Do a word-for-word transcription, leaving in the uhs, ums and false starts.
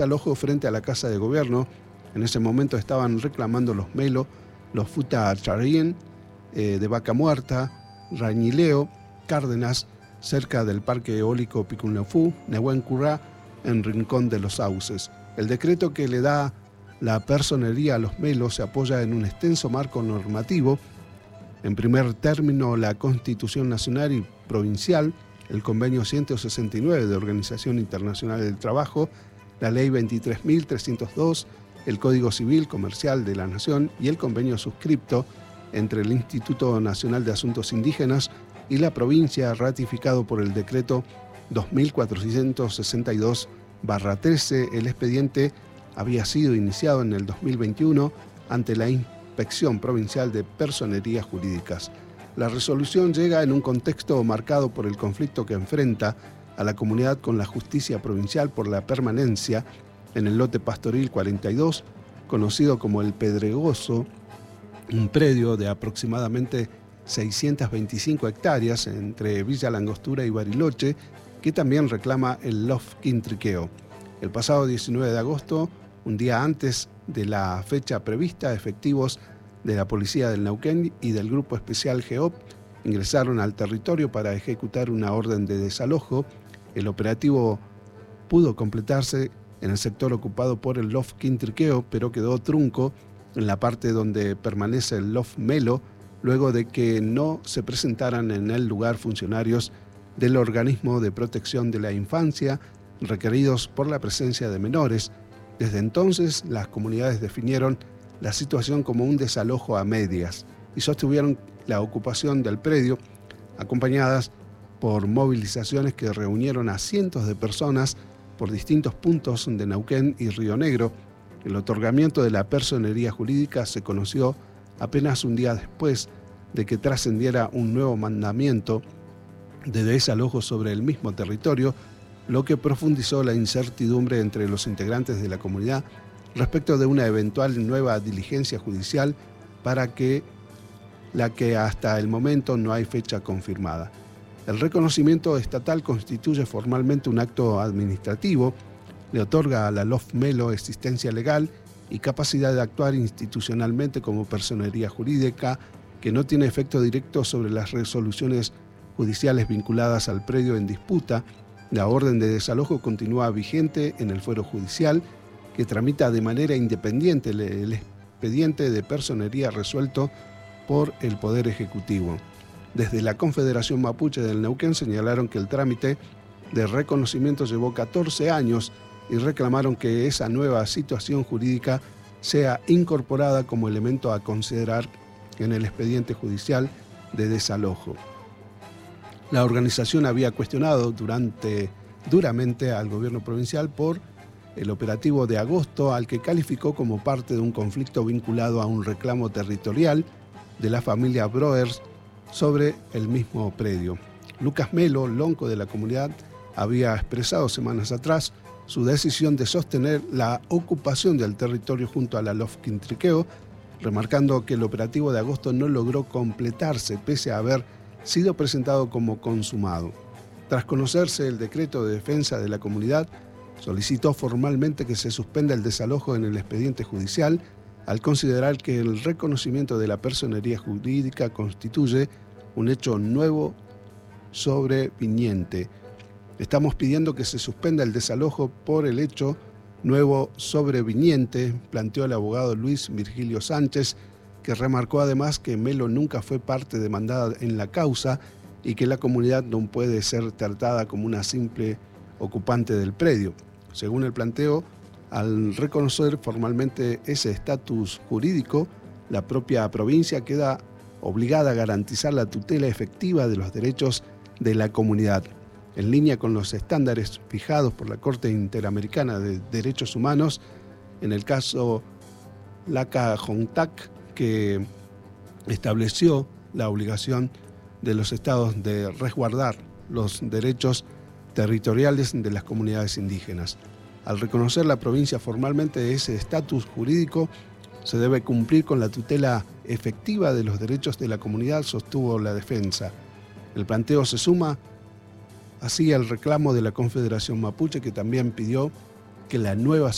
desalojo frente a la Casa de Gobierno. En ese momento estaban reclamando los Melo, los Futa Charien, eh, de Vaca Muerta, Rañileo, Cárdenas, cerca del Parque Eólico Picunafú, Nehuen Currá, en Rincón de los Sauces. El decreto que le da la personería a los Melo se apoya en un extenso marco normativo. En primer término, la Constitución Nacional y Provincial, el Convenio ciento sesenta y nueve de Organización Internacional del Trabajo, la Ley veintitrés mil trescientos dos, el Código Civil Comercial de la Nación y el convenio suscripto entre el Instituto Nacional de Asuntos Indígenas y la provincia, ratificado por el decreto dos mil cuatrocientos sesenta y dos barra trece. El expediente había sido iniciado en el dos mil veintiuno ante la Inspección Provincial de Personerías Jurídicas. La resolución llega en un contexto marcado por el conflicto que enfrenta a la comunidad con la justicia provincial por la permanencia en el lote pastoril cuarenta y dos, conocido como El Pedregoso, un predio de aproximadamente seiscientas veinticinco hectáreas entre Villa Langostura y Bariloche, que también reclama el Lof Quintriqueo. El pasado diecinueve de agosto, un día antes de la fecha prevista, efectivos de la Policía del Neuquén y del Grupo Especial GEOP ingresaron al territorio para ejecutar una orden de desalojo. El operativo pudo completarse en el sector ocupado por el Lof Quintriqueo, pero quedó trunco en la parte donde permanece el Lof Melo, luego de que no se presentaran en el lugar funcionarios del Organismo de Protección de la Infancia requeridos por la presencia de menores. Desde entonces, las comunidades definieron la situación como un desalojo a medias y sostuvieron la ocupación del predio, acompañadas por movilizaciones que reunieron a cientos de personas por distintos puntos de Neuquén y Río Negro. El otorgamiento de la personería jurídica se conoció apenas un día después de que trascendiera un nuevo mandamiento de desalojo sobre el mismo territorio, lo que profundizó la incertidumbre entre los integrantes de la comunidad respecto de una eventual nueva diligencia judicial para que la que hasta el momento no hay fecha confirmada. El reconocimiento estatal constituye formalmente un acto administrativo, le otorga a la Lof Melo existencia legal y capacidad de actuar institucionalmente como personería jurídica, que no tiene efecto directo sobre las resoluciones judiciales vinculadas al predio en disputa. La orden de desalojo continúa vigente en el fuero judicial, que tramita de manera independiente el expediente de personería resuelto por el Poder Ejecutivo. Desde la Confederación Mapuche del Neuquén señalaron que el trámite de reconocimiento llevó catorce años y reclamaron que esa nueva situación jurídica sea incorporada como elemento a considerar en el expediente judicial de desalojo. La organización había cuestionado durante, duramente al gobierno provincial por el operativo de agosto, al que calificó como parte de un conflicto vinculado a un reclamo territorial de la familia Broers sobre el mismo predio. Lucas Melo, lonco de la comunidad, había expresado semanas atrás su decisión de sostener la ocupación del territorio junto a la Lof Quintriqueo, remarcando que el operativo de agosto no logró completarse pese a haber sido presentado como consumado. Tras conocerse el decreto de defensa de la comunidad, solicitó formalmente que se suspenda el desalojo en el expediente judicial, al considerar que el reconocimiento de la personería jurídica constituye un hecho nuevo sobreviniente. Estamos pidiendo que se suspenda el desalojo por el hecho nuevo sobreviniente, planteó el abogado Luis Virgilio Sánchez, que remarcó además que Melo nunca fue parte demandada en la causa y que la comunidad no puede ser tratada como una simple ocupante del predio. Según el planteo, al reconocer formalmente ese estatus jurídico, la propia provincia queda obligada a garantizar la tutela efectiva de los derechos de la comunidad, en línea con los estándares fijados por la Corte Interamericana de Derechos Humanos, en el caso Laca-Jontac, que estableció la obligación de los estados de resguardar los derechos territoriales de las comunidades indígenas. Al reconocer la provincia formalmente ese estatus jurídico, se debe cumplir con la tutela efectiva de los derechos de la comunidad, sostuvo la defensa. El planteo se suma así al reclamo de la Confederación Mapuche, que también pidió que la nueva